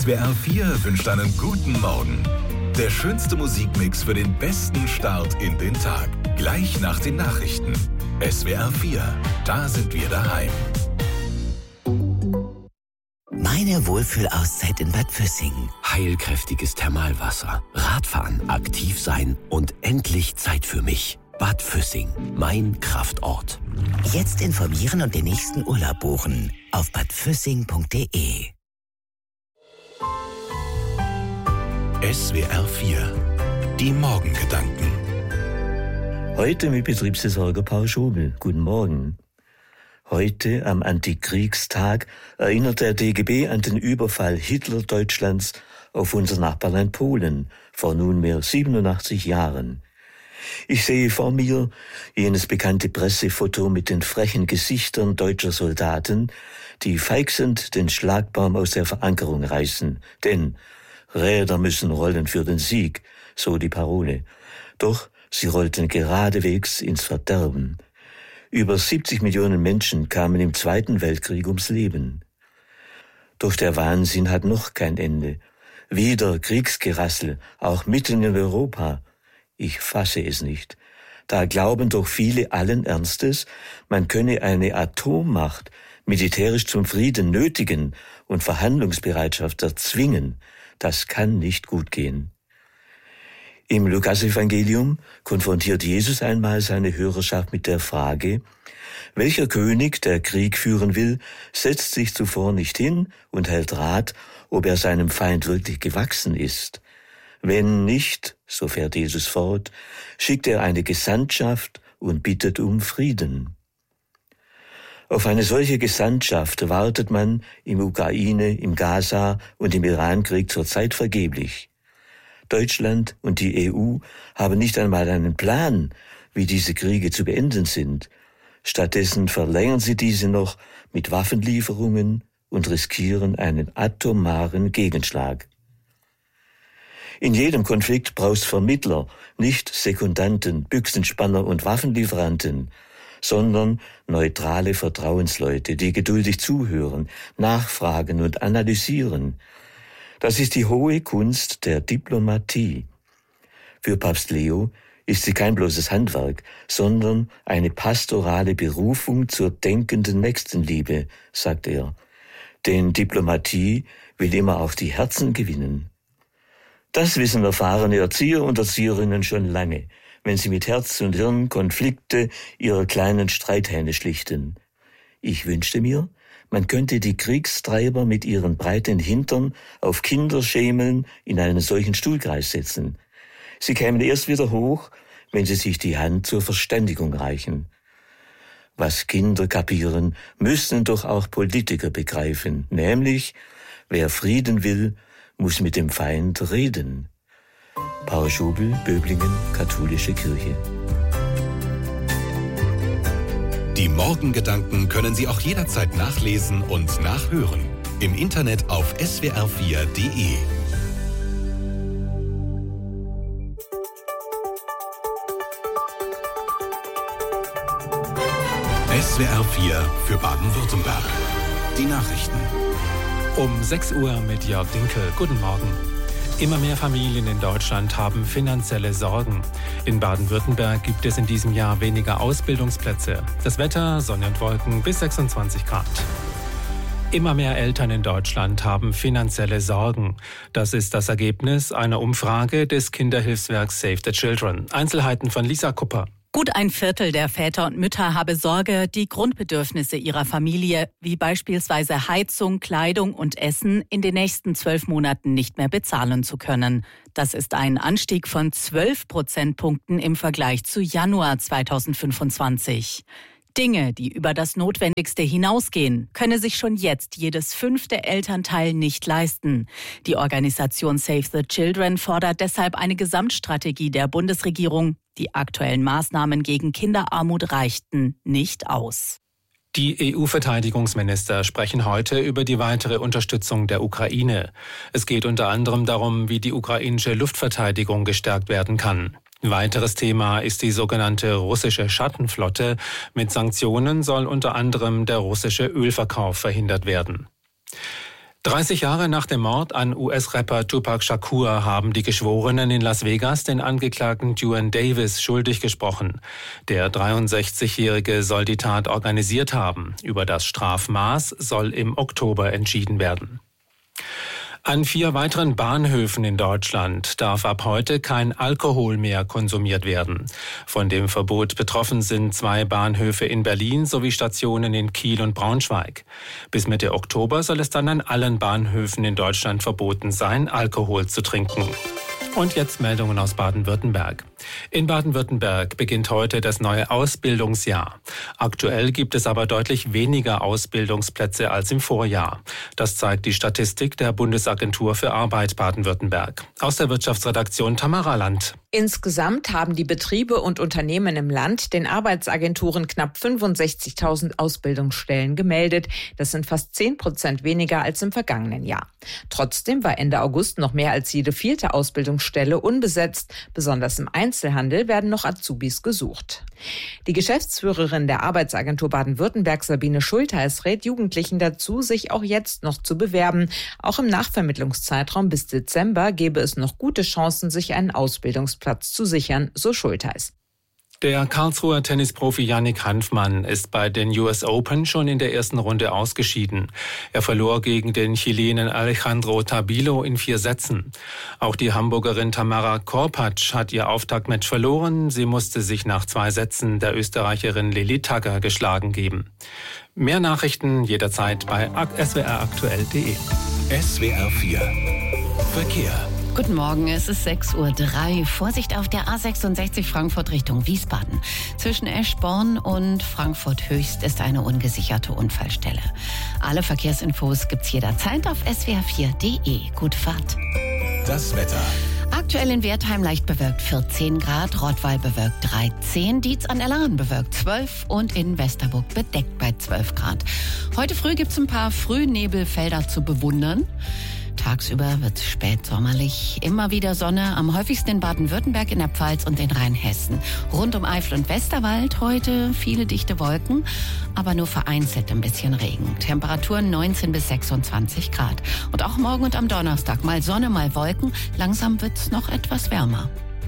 SWR 4 wünscht einen guten Morgen. Der schönste Musikmix für den besten Start in den Tag. Gleich nach den Nachrichten. SWR 4, da sind wir daheim. Meine Wohlfühlauszeit in Bad Füssing. Heilkräftiges Thermalwasser, Radfahren, aktiv sein und endlich Zeit für mich. Bad Füssing, mein Kraftort. Jetzt informieren und den nächsten Urlaub buchen auf badfüssing.de. SWR 4, die Morgengedanken. Heute mit Betriebsversorger Paul Schobel. Guten Morgen. Heute, am Antikriegstag, erinnert der DGB an den Überfall Hitler-Deutschlands auf unser Nachbarland Polen vor nunmehr 87 Jahren. Ich sehe vor mir jenes bekannte Pressefoto mit den frechen Gesichtern deutscher Soldaten, die feixend den Schlagbaum aus der Verankerung reißen. Denn Räder müssen rollen für den Sieg, so die Parole. Doch sie rollten geradewegs ins Verderben. Über 70 Millionen Menschen kamen im Zweiten Weltkrieg ums Leben. Doch der Wahnsinn hat noch kein Ende. Wieder Kriegsgerassel, auch mitten in Europa. Ich fasse es nicht. Da glauben doch viele allen Ernstes, man könne eine Atommacht militärisch zum Frieden nötigen und Verhandlungsbereitschaft erzwingen. Das kann nicht gut gehen. Im Lukasevangelium konfrontiert Jesus einmal seine Hörerschaft mit der Frage, welcher König, der Krieg führen will, setzt sich zuvor nicht hin und hält Rat, ob er seinem Feind wirklich gewachsen ist. Wenn nicht, so fährt Jesus fort, schickt er eine Gesandtschaft und bittet um Frieden. Auf eine solche Gesandtschaft wartet man im Ukraine, im Gaza und im Irankrieg zurzeit vergeblich. Deutschland und die EU haben nicht einmal einen Plan, wie diese Kriege zu beenden sind. Stattdessen verlängern sie diese noch mit Waffenlieferungen und riskieren einen atomaren Gegenschlag. In jedem Konflikt braucht's Vermittler, nicht Sekundanten, Büchsenspanner und Waffenlieferanten, sondern neutrale Vertrauensleute, die geduldig zuhören, nachfragen und analysieren. Das ist die hohe Kunst der Diplomatie. Für Papst Leo ist sie kein bloßes Handwerk, sondern eine pastorale Berufung zur denkenden Nächstenliebe, sagt er. Denn Diplomatie will immer auch die Herzen gewinnen. Das wissen erfahrene Erzieher und Erzieherinnen schon lange, wenn sie mit Herz und Hirn Konflikte ihrer kleinen Streithähne schlichten. Ich wünschte mir, man könnte die Kriegstreiber mit ihren breiten Hintern auf Kinderschemeln in einen solchen Stuhlkreis setzen. Sie kämen erst wieder hoch, wenn sie sich die Hand zur Verständigung reichen. Was Kinder kapieren, müssen doch auch Politiker begreifen, nämlich, wer Frieden will, muss mit dem Feind reden. Paul Schobel, Böblingen, Katholische Kirche. Die Morgengedanken können Sie auch jederzeit nachlesen und nachhören. Im Internet auf swr4.de. SWR 4 für Baden-Württemberg. Die Nachrichten. Um 6 Uhr mit Jörg Dinkel. Guten Morgen. Immer mehr Familien in Deutschland haben finanzielle Sorgen. In Baden-Württemberg gibt es in diesem Jahr weniger Ausbildungsplätze. Das Wetter, Sonne und Wolken bis 26 Grad. Immer mehr Eltern in Deutschland haben finanzielle Sorgen. Das ist das Ergebnis einer Umfrage des Kinderhilfswerks Save the Children. Einzelheiten von Lisa Kupper. Gut ein Viertel der Väter und Mütter habe Sorge, die Grundbedürfnisse ihrer Familie, wie beispielsweise Heizung, Kleidung und Essen, in den nächsten 12 Monaten nicht mehr bezahlen zu können. Das ist ein Anstieg von 12 Prozentpunkten im Vergleich zu Januar 2025. Dinge, die über das Notwendigste hinausgehen, könne sich schon jetzt jedes 5. Elternteil nicht leisten. Die Organisation Save the Children fordert deshalb eine Gesamtstrategie der Bundesregierung. Die aktuellen Maßnahmen gegen Kinderarmut reichten nicht aus. Die EU-Verteidigungsminister sprechen heute über die weitere Unterstützung der Ukraine. Es geht unter anderem darum, wie die ukrainische Luftverteidigung gestärkt werden kann. Ein weiteres Thema ist die sogenannte russische Schattenflotte. Mit Sanktionen soll unter anderem der russische Ölverkauf verhindert werden. 30 Jahre nach dem Mord an US-Rapper Tupac Shakur haben die Geschworenen in Las Vegas den Angeklagten Duane Davis schuldig gesprochen. Der 63-Jährige soll die Tat organisiert haben. Über das Strafmaß soll im Oktober entschieden werden. An 4 weiteren Bahnhöfen in Deutschland darf ab heute kein Alkohol mehr konsumiert werden. Von dem Verbot betroffen sind 2 Bahnhöfe in Berlin sowie Stationen in Kiel und Braunschweig. Bis Mitte Oktober soll es dann an allen Bahnhöfen in Deutschland verboten sein, Alkohol zu trinken. Und jetzt Meldungen aus Baden-Württemberg. In Baden-Württemberg beginnt heute das neue Ausbildungsjahr. Aktuell gibt es aber deutlich weniger Ausbildungsplätze als im Vorjahr. Das zeigt die Statistik der Bundesagentur für Arbeit Baden-Württemberg. Aus der Wirtschaftsredaktion Tamara Land. Insgesamt haben die Betriebe und Unternehmen im Land den Arbeitsagenturen knapp 65.000 Ausbildungsstellen gemeldet. Das sind fast 10% weniger als im vergangenen Jahr. Trotzdem war Ende August noch mehr als jede 4. Ausbildungsstelle unbesetzt. Besonders im Einzelhandel werden noch Azubis gesucht. Die Geschäftsführerin der Arbeitsagentur Baden-Württemberg, Sabine Schultheis, rät Jugendlichen dazu, sich auch jetzt noch zu bewerben. Auch im Nachvermittlungszeitraum bis Dezember gäbe es noch gute Chancen, sich einen Ausbildungsplatz zu sichern, so Schultheis. Der Karlsruher Tennisprofi Yannick Hanfmann ist bei den US Open schon in der ersten Runde ausgeschieden. Er verlor gegen den Chilenen Alejandro Tabilo in 4 Sätzen. Auch die Hamburgerin Tamara Korpatsch hat ihr Auftaktmatch verloren. Sie musste sich nach 2 Sätzen der Österreicherin Lili Tagger geschlagen geben. Mehr Nachrichten jederzeit bei swraktuell.de. SWR 4 Verkehr. Guten Morgen, es ist 6:03 Uhr. Vorsicht auf der A66 Frankfurt Richtung Wiesbaden. Zwischen Eschborn und Frankfurt Höchst ist eine ungesicherte Unfallstelle. Alle Verkehrsinfos gibt's jederzeit auf swr4.de. Gute Fahrt. Das Wetter. Aktuell in Wertheim leicht bewölkt 14 Grad, Rottweil bewölkt 13, Dietz an der Lahn bewölkt 12 und in Westerburg bedeckt bei 12 Grad. Heute früh gibt's ein paar Frühnebelfelder zu bewundern. Tagsüber wird es spätsommerlich, immer wieder Sonne, am häufigsten in Baden-Württemberg, in der Pfalz und in Rheinhessen. Rund um Eifel und Westerwald heute viele dichte Wolken, aber nur vereinzelt ein bisschen Regen. Temperaturen 19 bis 26 Grad. Und auch morgen und am Donnerstag mal Sonne, mal Wolken. Langsam wird es noch etwas wärmer.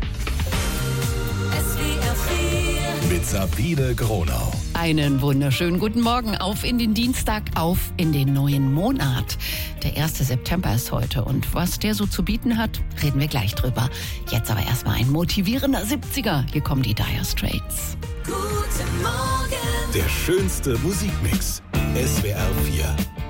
Mit Sabine Gronau. Einen wunderschönen guten Morgen. Auf in den Dienstag, auf in den neuen Monat. Der 1. September ist heute und was der so zu bieten hat, reden wir gleich drüber. Jetzt aber erstmal ein motivierender 70er. Hier kommen die Dire Straits. Guten Morgen. Der schönste Musikmix. SWR 4.